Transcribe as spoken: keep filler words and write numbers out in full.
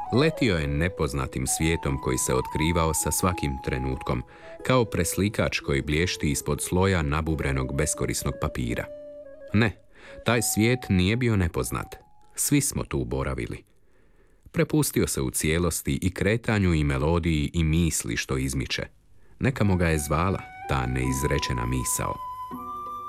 Letio je nepoznatim svijetom koji se otkrivao sa svakim trenutkom, kao preslikač koji blješti ispod sloja nabubrenog beskorisnog papira. Ne, taj svijet nije bio nepoznat. Svi smo tu boravili. Prepustio se u cijelosti i kretanju i melodiji i misli što izmiče. Nekamo ga je zvala ta neizrečena misao.